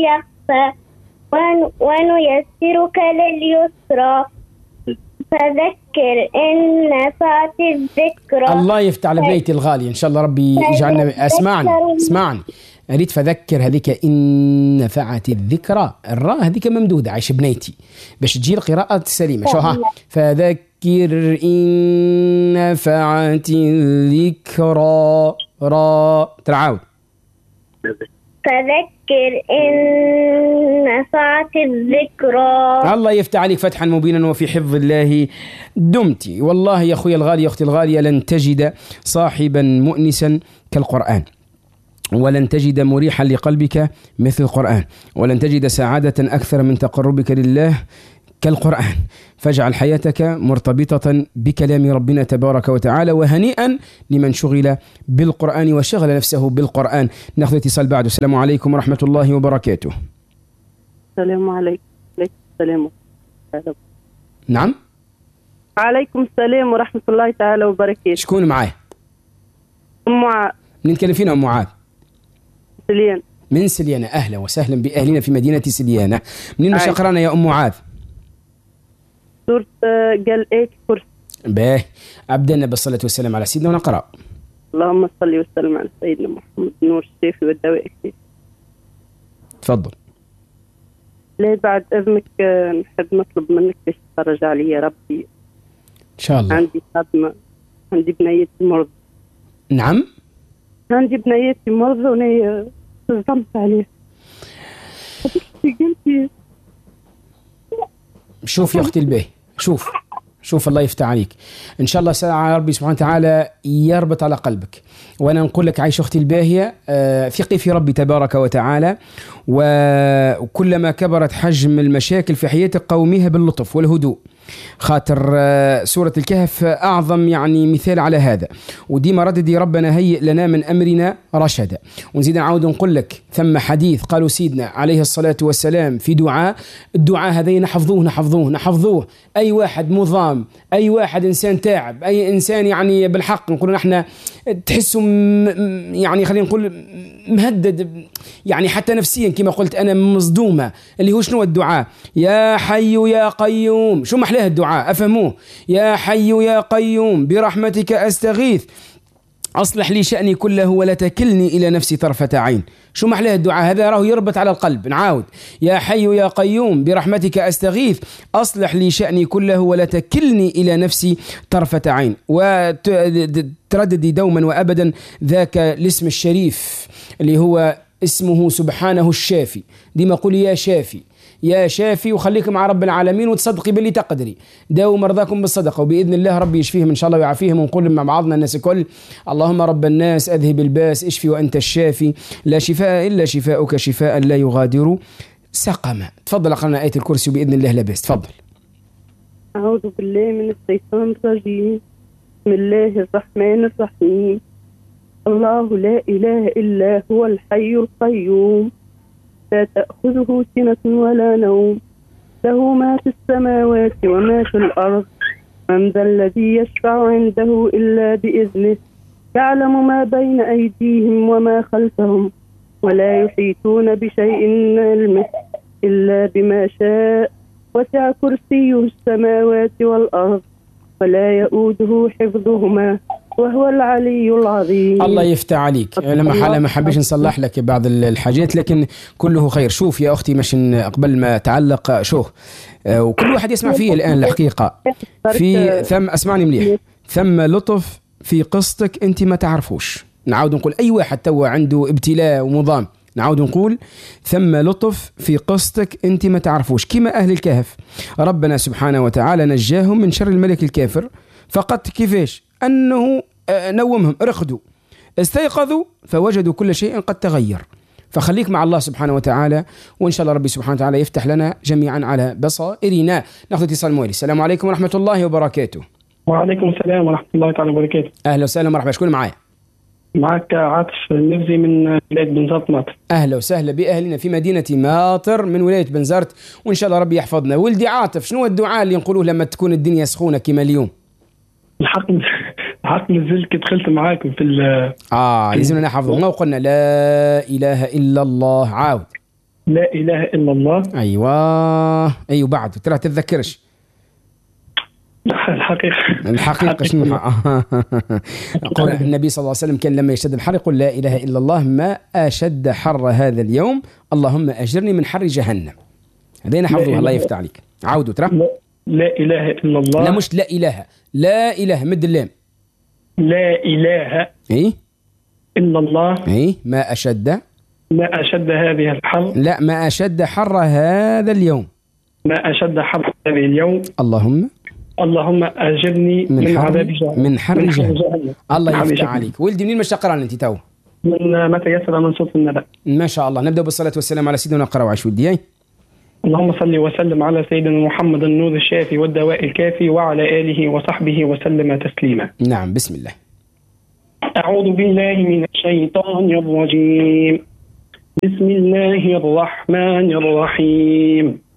يخفى ونيسرك لليسرى فذكر إن نفعت الذكرى. الله يفتح على بيتي الغالي، إن شاء الله ربي يجعلنا. اسمعني أريد فذكر هذيك إن نفعت الذكرى، الراء هذيك ممدودة عايش بنيتي باش تجي القراءة سليمة. شو ها فذكر إن نفعت الذكرى را ترعاود فذكر إن نفعت الذكرى. الله يفتح عليك فتحا مبينا وفي حفظ الله دمتي. والله يا أخوي الغالي يا أختي الغالية لن تجد صاحبا مؤنسا كالقرآن، ولن تجد مريحا لقلبك مثل القرآن، ولن تجد سعادة أكثر من تقربك لله كالقرآن. فاجعل حياتك مرتبطة بكلام ربنا تبارك وتعالى، وهنيئا لمن شغل بالقرآن وشغل نفسه بالقرآن. نأخذ اتصال بعد. السلام عليكم ورحمة الله وبركاته. السلام عليكم. السلام. نعم. عليكم السلام ورحمة الله تعالى وبركاته. شكون معاي؟ أم معاذ. منين تكلم فينا أم معاذ؟ سليان. من سليانة. أهلا وسهلا بأهلنا في مدينة سليانة. منين مش أقرانا يا أم معاذ؟ سورة قال آية الكرسي. باهي أبدأنا بالصلاة والسلام على سيدنا ونقرأ. اللهم صل وسلم على سيدنا محمد نور الشافي والدواء الكافي. تفضل. لا بعد إذنك نحب نطلب منك باش تفرج علي يا ربي إن شاء الله. عندي صدمة، عندي بنيتي مرضى. نعم. عندي بنيتي مرضى وني صدمت عليه. شوف يا أختي الباهي، شوف الله يفتح عليك. إن شاء الله ساعة ربي سبحانه وتعالى يربط على قلبك. وأنا نقول لك عايش أختي الباهية، ثقي في ربي تبارك وتعالى، وكلما كبرت حجم المشاكل في حياتك قوميها باللطف والهدوء، خاطر سورة الكهف أعظم يعني مثال على هذا. وديما رددي ربنا هيئ لنا من أمرنا رشدا. ونزيد نعود نقول لك ثم حديث قالوا سيدنا عليه الصلاة والسلام في الدعاء هذا نحفظوه. أي واحد مضام، أي واحد إنسان تعب، أي إنسان يعني بالحق نقول نحن تحسوا يعني خلينا نقول مهدد يعني حتى نفسيا كما قلت أنا مصدومة. اللي هو شنو الدعاء؟ يا حي يا قيوم. شو محلاه الدعاء؟ أفهموه. يا حي يا قيوم برحمتك أستغيث أصلح لي شأني كله ولا تكلني إلى نفسي طرفة عين. شو محلاه الدعاء هذا؟ راه يربط على القلب. نعاود يا حي يا قيوم برحمتك أستغيث أصلح لي شأني كله ولا تكلني إلى نفسي طرفة عين. وترددي دوما وأبدا ذاك الاسم الشريف اللي هو اسمه سبحانه الشافي. ديما قولي يا شافي يا شافي، وخليك مع رب العالمين وتصدقي باللي تقدري. داووا مرضاكم بالصدقة وبإذن الله ربي يشفيهم إن شاء الله ويعافيهم. ونقول مع بعضنا الناس الكل اللهم رب الناس أذهب الباس اشفي وأنت الشافي لا شفاء إلا شفاؤك شفاء لا يغادر سقما. تفضل أقرأنا آية الكرسي وبإذن الله لا بأس. تفضل. أعوذ بالله من الشيطان الرجيم. بسم الله الرحمن الرحيم. الله لا إله إلا هو الحي القيوم لا تأخذه سنة ولا نوم له ما في السماوات وما في الأرض من ذا الذي يشفع عنده إلا بإذنه يعلم ما بين أيديهم وما خلفهم ولا يحيطون بشيء من علمه إلا بما شاء وسع كرسيه السماوات والأرض ولا يؤوده حفظهما وهو العلي العظيم. الله يفتح عليك. لما ما حبيش نصلح لك بعض الحاجات لكن كله خير. شوف يا أختي مش قبل ما تعلق شوف وكل واحد يسمع فيه الآن الحقيقة في اسمعني مليح، ثم لطف في قصتك أنت ما تعرفوش. نعود نقول أي واحد توا عنده ابتلاء ومضام نعود نقول ثم لطف في قصتك أنت ما تعرفوش. كما أهل الكهف ربنا سبحانه وتعالى نجاهم من شر الملك الكافر فقط. كيفاش؟ أنه نومهم رقدوا استيقظوا فوجدوا كل شيء قد تغير. فخليك مع الله سبحانه وتعالى وإن شاء الله ربي سبحانه وتعالى يفتح لنا جميعا على بصائرنا. نأخذ اتصال موالي. السلام عليكم ورحمة الله وبركاته. وعليكم السلام ورحمة الله تعالى وبركاته. أهلا وسهلا ومرحبا. شكون معايا؟ معك عاطف النفزي من ولاية بنزرت ماطر. أهلا وسهلا بأهلنا في مدينة ماطر من ولاية بنزرت وإن شاء الله ربي يحفظنا. ولدي عاطف شنو الدعاء اللي نقولوه لما تكون الدنيا سخونة كما اليوم؟ الحق نزل كي دخلت معاكم في لازمنا نحفظه. ما قلنا لا إله إلا الله. عاود لا إله إلا الله. أيوة بعد ترى تتذكرش الحقيقة شنو؟ قول النبي صلى الله عليه وسلم كان لما يشتد الحر يقول لا إله إلا الله ما أشد حر هذا اليوم اللهم أجرني من حر جهنم. هذين حفظوها الله يفتح عليك. عودوا ترى لا إله إلا الله. لا مش لا إله، لا إله مد اللام. لا إله إلا الله. ما أشد هذه الحر. لا ما أشد حر هذا اليوم. ما أشد حر هذه اليوم. اللهم أجرني من عذاب جهنم. من حر جهنم. الله يفتح عليك. ولدي منين مش تقرأ أنت تو؟ من متى يسر من صوت النبأ. ما شاء الله. نبدأ بالصلاة والسلام على سيدنا قرأ وعيش ودي. اللهم صل وسلم على سيدنا محمد النور الشافي والدواء الكافي وعلى آله وصحبه وسلم تسليما. نعم بسم الله. أعوذ بالله من الشيطان الرجيم. بسم الله الرحمن الرحيم.